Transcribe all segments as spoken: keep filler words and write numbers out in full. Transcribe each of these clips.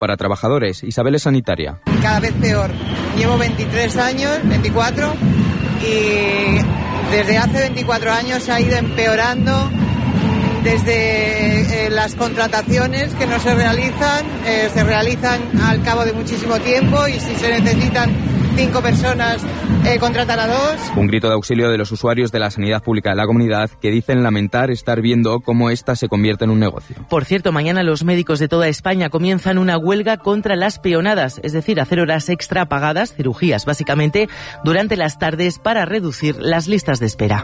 Para trabajadores, Isabel es sanitaria. Cada vez peor. Llevo veintitrés años, veinticuatro, y desde hace veinticuatro años ha ido empeorando. Desde eh, las contrataciones que no se realizan, eh, se realizan al cabo de muchísimo tiempo, y si se necesitan cinco personas, eh, contratar a dos. Un grito de auxilio de los usuarios de la sanidad pública de la comunidad, que dicen lamentar estar viendo cómo esta se convierte en un negocio. Por cierto, mañana los médicos de toda España comienzan una huelga contra las peonadas, es decir, hacer horas extra pagadas, cirugías básicamente, durante las tardes para reducir las listas de espera.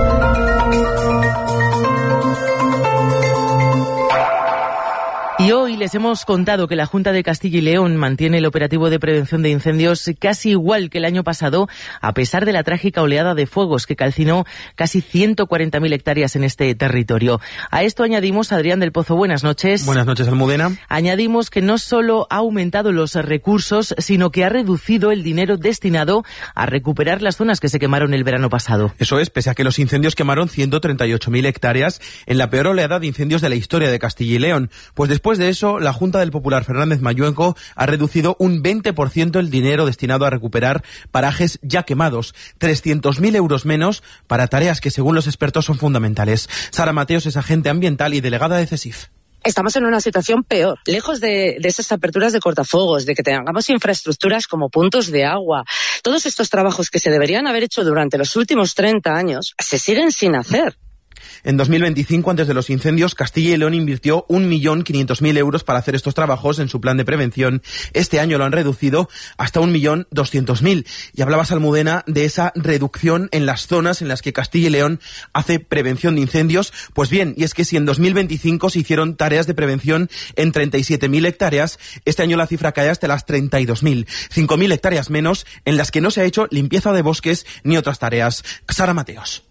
Y hoy les hemos contado que la Junta de Castilla y León mantiene el operativo de prevención de incendios casi igual que el año pasado, a pesar de la trágica oleada de fuegos que calcinó casi ciento cuarenta mil hectáreas en este territorio. A esto añadimos, Adrián del Pozo, buenas noches. Buenas noches, Almudena. Añadimos que no solo ha aumentado los recursos, sino que ha reducido el dinero destinado a recuperar las zonas que se quemaron el verano pasado. Eso es, pese a que los incendios quemaron ciento treinta y ocho mil hectáreas en la peor oleada de incendios de la historia de Castilla y León. Pues después Después de eso, la Junta del Popular Fernández Mayuenco ha reducido un veinte por ciento el dinero destinado a recuperar parajes ya quemados, trescientos mil euros menos para tareas que según los expertos son fundamentales. Sara Mateos es agente ambiental y delegada de CESIF. Estamos en una situación peor. Lejos de, de esas aperturas de cortafuegos, de que tengamos infraestructuras como puntos de agua, todos estos trabajos que se deberían haber hecho durante los últimos treinta años, se siguen sin hacer. En dos mil veinticinco, antes de los incendios, Castilla y León invirtió un millón quinientos mil euros para hacer estos trabajos en su plan de prevención. Este año lo han reducido hasta un millón doscientos mil. Y hablabas, Almudena, de esa reducción en las zonas en las que Castilla y León hace prevención de incendios. Pues bien, y es que si en dos mil veinticinco se hicieron tareas de prevención en treinta y siete mil hectáreas, este año la cifra cae hasta las treinta y dos mil. cinco mil hectáreas menos en las que no se ha hecho limpieza de bosques ni otras tareas. Sara Mateos.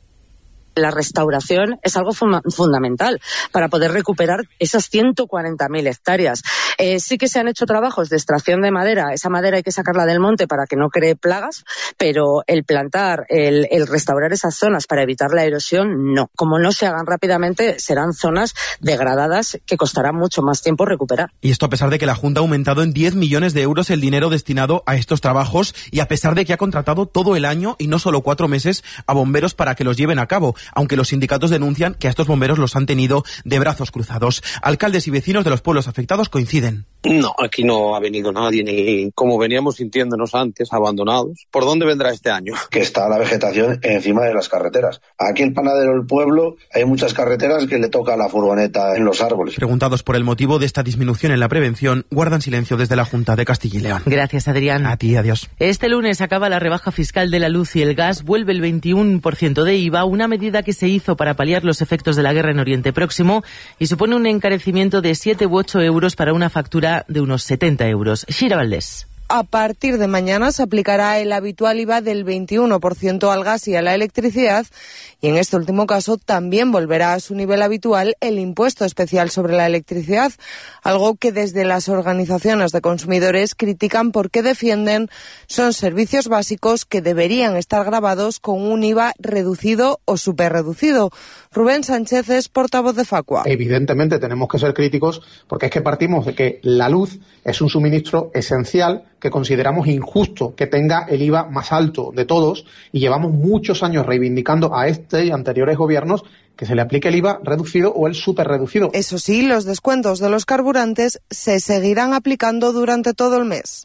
La restauración es algo fuma- fundamental para poder recuperar esas ciento cuarenta mil hectáreas. Eh, sí que se han hecho trabajos de extracción de madera. Esa madera hay que sacarla del monte para que no cree plagas, pero el plantar, el, el restaurar esas zonas para evitar la erosión, no. Como no se hagan rápidamente, serán zonas degradadas que costará mucho más tiempo recuperar. Y esto a pesar de que la Junta ha aumentado en diez millones de euros el dinero destinado a estos trabajos, y a pesar de que ha contratado todo el año y no solo cuatro meses a bomberos para que los lleven a cabo, aunque los sindicatos denuncian que a estos bomberos los han tenido de brazos cruzados. Alcaldes y vecinos de los pueblos afectados coinciden. No, aquí no ha venido nadie, ni como veníamos sintiéndonos antes, abandonados. ¿Por dónde vendrá este año? Que está la vegetación encima de las carreteras. Aquí en Panadero del Pueblo hay muchas carreteras que le toca la furgoneta en los árboles. Preguntados por el motivo de esta disminución en la prevención, guardan silencio desde la Junta de Castilla y León. Gracias, Adrián. A ti, adiós. Este lunes acaba la rebaja fiscal de la luz y el gas, vuelve el veintiuno por ciento de I V A, una medida que se hizo para paliar los efectos de la guerra en Oriente Próximo y supone un encarecimiento de siete u ocho euros para una factura de unos setenta euros. Shira Valdés. A partir de mañana se aplicará el habitual I V A del veintiuno por ciento al gas y a la electricidad, y en este último caso también volverá a su nivel habitual el impuesto especial sobre la electricidad, algo que desde las organizaciones de consumidores critican porque defienden son servicios básicos que deberían estar gravados con un I V A reducido o superreducido. Rubén Sánchez es portavoz de Facua. Evidentemente tenemos que ser críticos porque es que partimos de que la luz es un suministro esencial que consideramos injusto que tenga el I V A más alto de todos, y llevamos muchos años reivindicando a este y anteriores gobiernos que se le aplique el I V A reducido o el superreducido. Eso sí, los descuentos de los carburantes se seguirán aplicando durante todo el mes.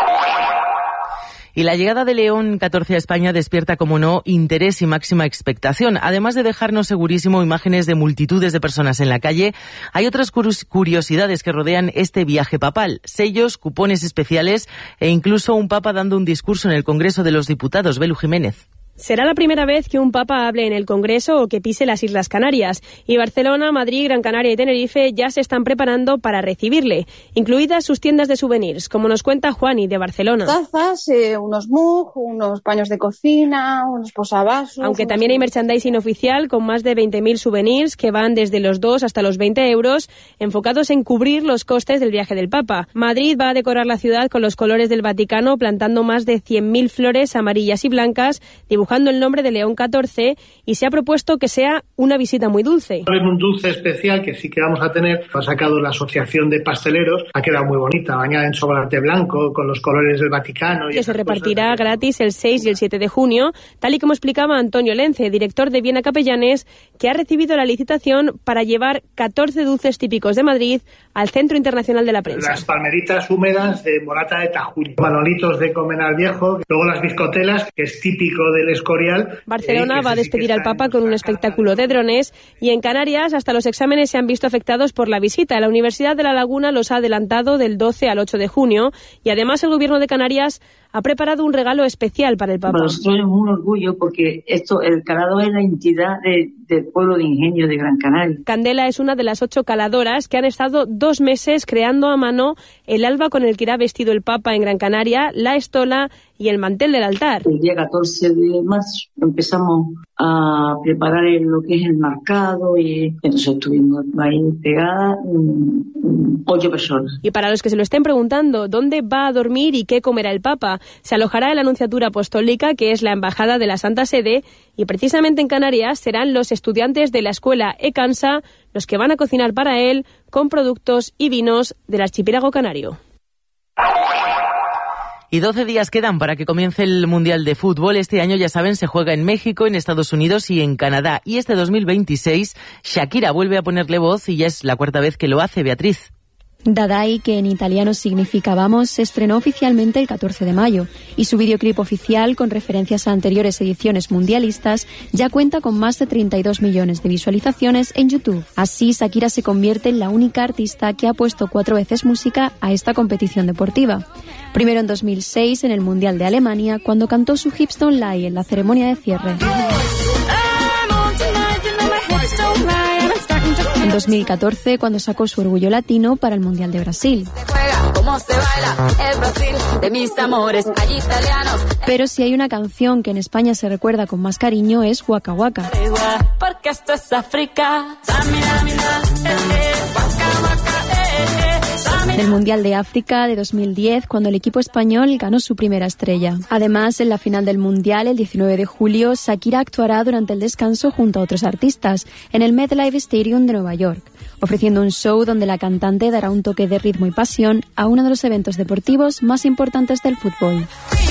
Y la llegada de León catorce a España despierta, como no, interés y máxima expectación. Además de dejarnos segurísimo imágenes de multitudes de personas en la calle, hay otras curiosidades que rodean este viaje papal. Sellos, cupones especiales e incluso un papa dando un discurso en el Congreso de los Diputados. Belu Jiménez. Será la primera vez que un papa hable en el Congreso o que pise las Islas Canarias, y Barcelona, Madrid, Gran Canaria y Tenerife ya se están preparando para recibirle, incluidas sus tiendas de souvenirs, como nos cuenta Juani de Barcelona. Tazas, eh, unos mug, unos paños de cocina, unos posavasos. Aunque también hay merchandising oficial con más de veinte mil souvenirs que van desde los dos hasta los veinte euros, enfocados en cubrir los costes del viaje del Papa. Madrid va a decorar la ciudad con los colores del Vaticano, plantando más de cien mil flores amarillas y blancas, dibujando dibujando el nombre de León catorce, y se ha propuesto que sea una visita muy dulce. Es un dulce especial que sí que vamos a tener. Lo ha sacado la Asociación de Pasteleros. Ha quedado muy bonita, bañada en chocolate blanco, con los colores del Vaticano. Y que se repartirá cosas gratis el seis y el siete de junio, tal y como explicaba Antonio Lence, director de Viena Capellanes, que ha recibido la licitación para llevar catorce dulces típicos de Madrid al Centro Internacional de la Prensa. Las palmeritas húmedas de Morata de Tajuña, manolitos de Comenar Viejo, luego las bizcotelas, que es típico del Escorial. Barcelona eh, va a despedir al Papa con un espectáculo de drones, y en Canarias hasta los exámenes se han visto afectados por la visita. La Universidad de La Laguna los ha adelantado del doce al ocho de junio, y además el Gobierno de Canarias ha preparado un regalo especial para el Papa. Para nosotros es un orgullo porque esto, el calado es la entidad de, del pueblo de Ingenio de Gran Canaria. Candela es una de las ocho caladoras que han estado dos meses creando a mano el alba con el que irá vestido el Papa en Gran Canaria, la estola y el mantel del altar. El día catorce de marzo empezamos a preparar lo que es el marcado, y entonces estuvimos ahí pegadas um, ocho personas. Y para los que se lo estén preguntando dónde va a dormir y qué comerá el Papa, se alojará en la Nunciatura Apostólica, que es la embajada de la Santa Sede, y precisamente en Canarias serán los estudiantes de la escuela Ecansa los que van a cocinar para él con productos y vinos del archipiélago canario. Y doce días quedan para que comience el Mundial de Fútbol. Este año, ya saben, se juega en México, en Estados Unidos y en Canadá. Y este dos mil veintiséis, Shakira vuelve a ponerle voz y ya es la cuarta vez que lo hace. Beatriz. Dadai, que en italiano significa vamos, se estrenó oficialmente el catorce de mayo y su videoclip oficial, con referencias a anteriores ediciones mundialistas, ya cuenta con más de treinta y dos millones de visualizaciones en YouTube. Así, Shakira se convierte en la única artista que ha puesto cuatro veces música a esta competición deportiva. Primero en dos mil seis en el Mundial de Alemania, cuando cantó su Hips Don't Lie en la ceremonia de cierre. En dos mil catorce, cuando sacó su Orgullo Latino para el Mundial de Brasil. Pero si hay una canción que en España se recuerda con más cariño es Waka Waka. Porque esto es África. Del Mundial de África de dos mil diez, cuando el equipo español ganó su primera estrella. Además, en la final del Mundial, el diecinueve de julio, Shakira actuará durante el descanso junto a otros artistas en el MetLife Stadium de Nueva York, ofreciendo un show donde la cantante dará un toque de ritmo y pasión a uno de los eventos deportivos más importantes del fútbol.